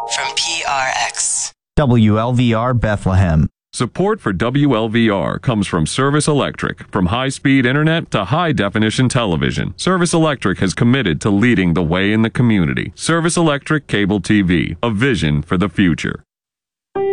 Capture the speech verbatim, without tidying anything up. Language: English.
from P R X. W L V R Bethlehem. Support for W L V R comes from Service Electric. From high-speed internet to high-definition television, Service Electric has committed to leading the way in the community. Service Electric Cable T V, a vision for the future.